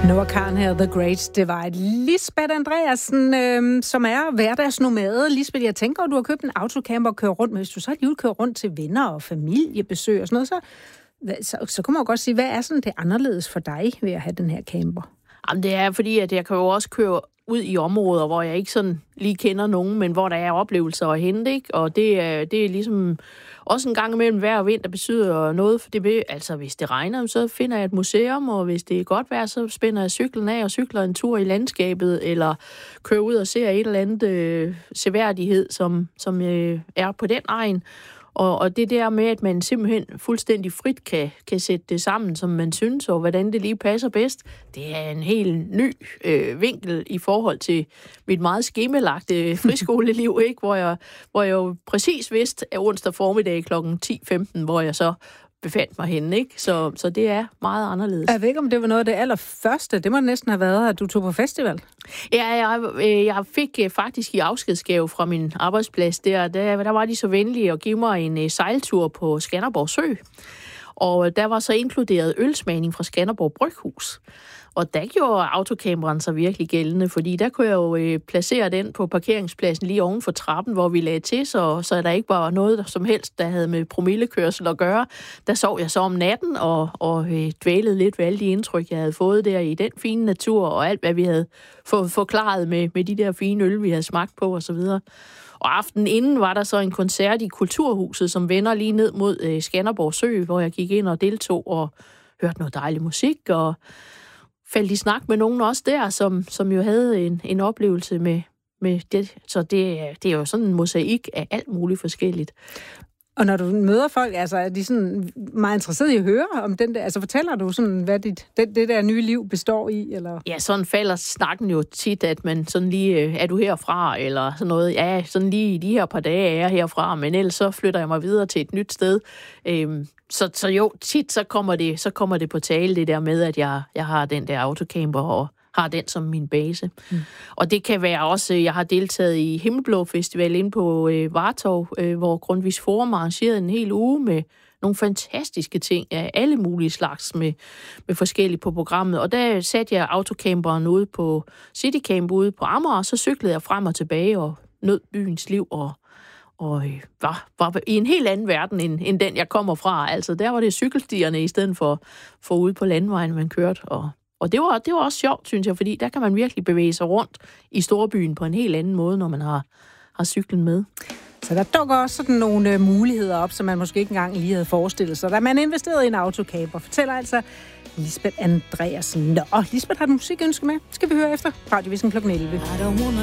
Noah Kahan her, The Great Divide. Lisbeth Andreasen, som er hverdagsnomade. Lisbeth, jeg tænker, at du har købt en autocamper og kører rundt med. Hvis du så alligevel kører rundt til venner og familiebesøg og sådan noget, så kunne man jo godt sige, hvad er sådan det anderledes for dig ved at have den her camper? Jamen, det er fordi, at jeg kan jo også køre ud i områder, hvor jeg ikke sådan lige kender nogen, men hvor der er oplevelser at hente, ikke? Og det er ligesom også en gang imellem vejr og vind, der betyder noget for det. Altså, hvis det regner, så finder jeg et museum, og hvis det er godt vejr, så spænder jeg cyklen af og cykler en tur i landskabet, eller kører ud og ser et eller andet seværdighed, som er på den egen. Og det der med, at man simpelthen fuldstændig frit kan sætte det sammen, som man synes, og hvordan det lige passer bedst, det er en helt ny vinkel i forhold til mit meget skemalagte friskoleliv, ikke? Hvor jeg jo præcis vidste, at onsdag formiddag kl. 10:15, hvor jeg så befandt mig henne, ikke? Så det er meget anderledes. Jeg ved ikke, om det var noget af det allerførste. Det må næsten have været, at du tog på festival. Ja, jeg fik faktisk i afskedsgave fra min arbejdsplads der var de så venlige at give mig en sejltur på Skanderborg Sø. Og der var så inkluderet ølsmagning fra Skanderborg Bryghus. Og der gjorde autocamperen så virkelig gældende, fordi der kunne jeg jo placere den på parkeringspladsen lige oven for trappen, hvor vi lagde til, så der ikke var noget som helst, der havde med promillekørsel at gøre. Der sov jeg så om natten og dvælede lidt ved alle de indtryk, jeg havde fået der i den fine natur, og alt, hvad vi havde fået forklaret med de der fine øl, vi havde smagt på osv. Og aftenen inden var der så en koncert i Kulturhuset, som vender lige ned mod Skanderborg Sø, hvor jeg gik ind og deltog og hørte noget dejlig musik, og faldt i snak med nogen også der, som jo havde en oplevelse med det. Så det er jo sådan en mosaik af alt muligt forskelligt. Og når du møder folk, altså er de sådan meget interesserede i at høre om den der, altså fortæller du sådan, hvad det der nye liv består i, eller? Ja, sådan falder snakken jo tit, at man sådan lige, er du herfra, eller sådan noget, ja, sådan lige de her par dage er jeg herfra, men ellers så flytter jeg mig videre til et nyt sted. Så jo, tit så kommer det på tale, det der med, at jeg har den der autocamper, og har den som min base. Og det kan være også, jeg har deltaget i Himmelblå Festival inde på Vartov, hvor Grundtvigs Forum arrangerede en hel uge med nogle fantastiske ting af alle mulige slags med forskellige på programmet. Og der satte jeg autocamperen ude på Citycamp ude på Amager, og så cyklede jeg frem og tilbage og nød byens liv og var i en helt anden verden end den, jeg kommer fra. Altså, der var det cykelstierne i stedet for ude på landvejen, man kørte. Og det var også sjovt, synes jeg, fordi der kan man virkelig bevæge sig rundt i storbyen på en helt anden måde, når man har cyklen med. Så der dukker også sådan nogle muligheder op, som man måske ikke engang lige havde forestillet sig, da man investerede i en autocamper. Fortæller altså Lisbeth Andreasen. Og Lisbeth har et musikønske med. Skal vi høre efter? Radioavisen kl. 11.